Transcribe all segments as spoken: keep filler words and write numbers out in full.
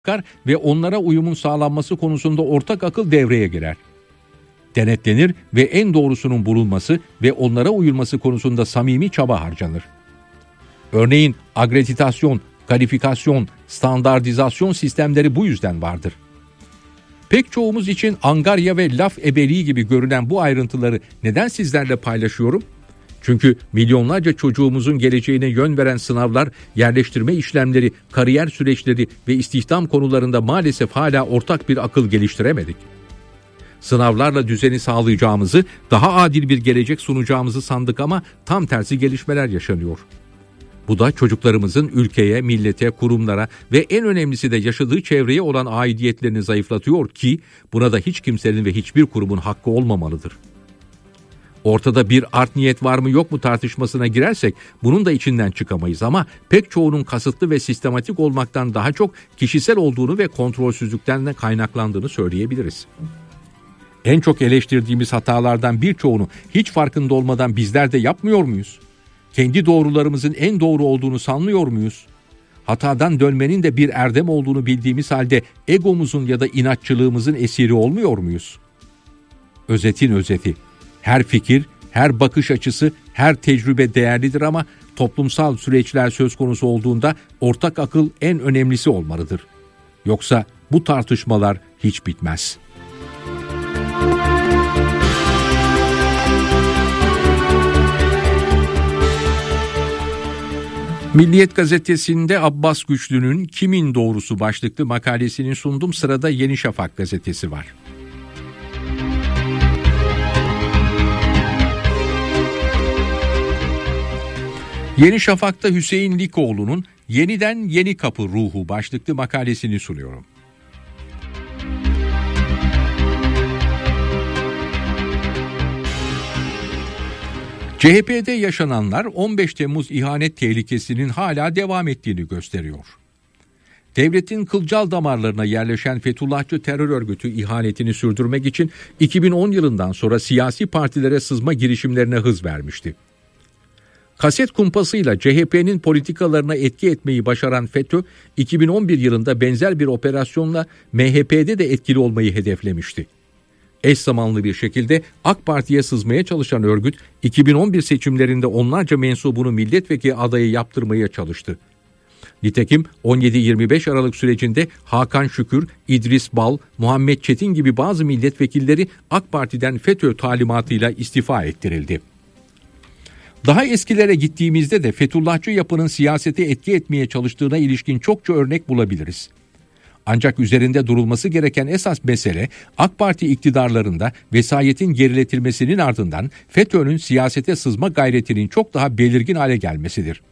çıkar ve onlara uyumun sağlanması konusunda ortak akıl devreye girer. Denetlenir ve en doğrusunun bulunması ve onlara uyulması konusunda samimi çaba harcanır. Örneğin akreditasyon, kalifikasyon, standartizasyon sistemleri bu yüzden vardır. Pek çoğumuz için angarya ve laf ebeliği gibi görünen bu ayrıntıları neden sizlerle paylaşıyorum? Çünkü milyonlarca çocuğumuzun geleceğine yön veren sınavlar, yerleştirme işlemleri, kariyer süreçleri ve istihdam konularında maalesef hala ortak bir akıl geliştiremedik. Sınavlarla düzeni sağlayacağımızı, daha adil bir gelecek sunacağımızı sandık ama tam tersi gelişmeler yaşanıyor. Bu da çocuklarımızın ülkeye, millete, kurumlara ve en önemlisi de yaşadığı çevreye olan aidiyetlerini zayıflatıyor ki buna da hiç kimsenin ve hiçbir kurumun hakkı olmamalıdır. Ortada bir art niyet var mı yok mu tartışmasına girersek bunun da içinden çıkamayız ama pek çoğunun kasıtlı ve sistematik olmaktan daha çok kişisel olduğunu ve kontrolsüzlükten de kaynaklandığını söyleyebiliriz. En çok eleştirdiğimiz hatalardan birçoğunu hiç farkında olmadan bizler de yapmıyor muyuz? Kendi doğrularımızın en doğru olduğunu sanmıyor muyuz? Hatadan dönmenin de bir erdem olduğunu bildiğimiz halde egomuzun ya da inatçılığımızın esiri olmuyor muyuz? Özetin özeti. Her fikir, her bakış açısı, her tecrübe değerlidir ama toplumsal süreçler söz konusu olduğunda ortak akıl en önemlisi olmalıdır. Yoksa bu tartışmalar hiç bitmez. Milliyet gazetesinde Abbas Güçlü'nün "Kimin Doğrusu" başlıklı makalesini sundum. Sırada Yeni Şafak gazetesi var. Yeni Şafak'ta Hüseyin Likoğlu'nun "Yeniden Yeni Kapı Ruhu" başlıklı makalesini sunuyorum. C H P'de yaşananlar on beş Temmuz ihanet tehlikesinin hala devam ettiğini gösteriyor. Devletin kılcal damarlarına yerleşen Fethullahçı terör örgütü ihanetini sürdürmek için iki bin on yılından sonra siyasi partilere sızma girişimlerine hız vermişti. Kaset kumpasıyla C H P'nin politikalarına etki etmeyi başaran FETÖ, iki bin on bir yılında benzer bir operasyonla M H P'de de etkili olmayı hedeflemişti. Eş zamanlı bir şekilde AK Parti'ye sızmaya çalışan örgüt, iki bin on bir seçimlerinde onlarca mensubunu milletvekili adayı yaptırmaya çalıştı. Nitekim on yedi yirmi beş Aralık sürecinde Hakan Şükür, İdris Bal, Muhammed Çetin gibi bazı milletvekilleri AK Parti'den FETÖ talimatıyla istifa ettirildi. Daha eskilere gittiğimizde de Fethullahçı yapının siyasete etki etmeye çalıştığına ilişkin çokça örnek bulabiliriz. Ancak üzerinde durulması gereken esas mesele AK Parti iktidarlarında vesayetin geriletilmesinin ardından FETÖ'nün siyasete sızma gayretinin çok daha belirgin hale gelmesidir.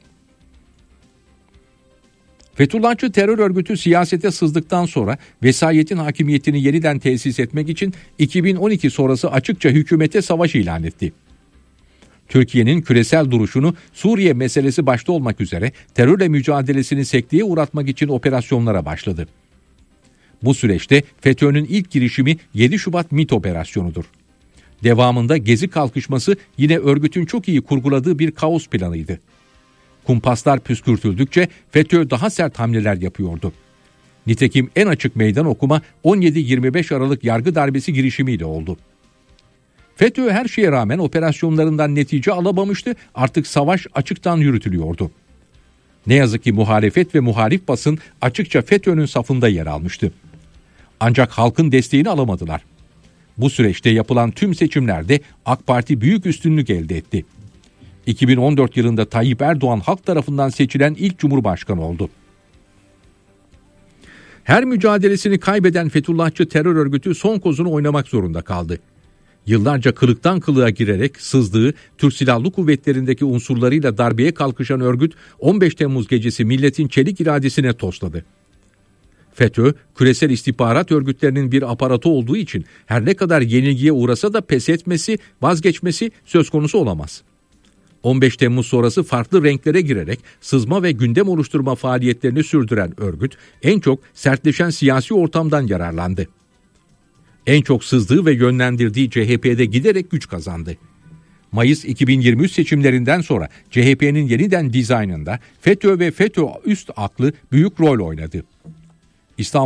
Fethullahçı terör örgütü siyasete sızdıktan sonra vesayetin hakimiyetini yeniden tesis etmek için iki bin on iki sonrası açıkça hükümete savaş ilan etti. Türkiye'nin küresel duruşunu Suriye meselesi başta olmak üzere terörle mücadelesini sekteye uğratmak için operasyonlara başladı. Bu süreçte FETÖ'nün ilk girişimi yedi Şubat MİT operasyonudur. Devamında Gezi kalkışması yine örgütün çok iyi kurguladığı bir kaos planıydı. Kumpaslar püskürtüldükçe FETÖ daha sert hamleler yapıyordu. Nitekim en açık meydan okuma on yedi yirmi beş Aralık yargı darbesi girişimiyle oldu. FETÖ her şeye rağmen operasyonlarından netice alamamıştı, artık savaş açıktan yürütülüyordu. Ne yazık ki muhalefet ve muhalif basın açıkça FETÖ'nün safında yer almıştı. Ancak halkın desteğini alamadılar. Bu süreçte yapılan tüm seçimlerde AK Parti büyük üstünlük elde etti. iki bin on dört yılında Tayyip Erdoğan halk tarafından seçilen ilk cumhurbaşkanı oldu. Her mücadelesini kaybeden Fethullahçı terör örgütü son kozunu oynamak zorunda kaldı. Yıllarca kılıktan kılığa girerek sızdığı Türk Silahlı Kuvvetleri'ndeki unsurlarıyla darbeye kalkışan örgüt on beş Temmuz gecesi milletin çelik iradesine tosladı. FETÖ, küresel istihbarat örgütlerinin bir aparatı olduğu için her ne kadar yenilgiye uğrasa da pes etmesi, vazgeçmesi söz konusu olamaz. on beş Temmuz sonrası farklı renklere girerek sızma ve gündem oluşturma faaliyetlerini sürdüren örgüt en çok sertleşen siyasi ortamdan yararlandı. En çok sızdığı ve yönlendirdiği C H P'de giderek güç kazandı. Mayıs iki bin yirmi üç seçimlerinden sonra C H P'nin yeniden dizaynında FETÖ ve FETÖ üst aklı büyük rol oynadı. İstanbul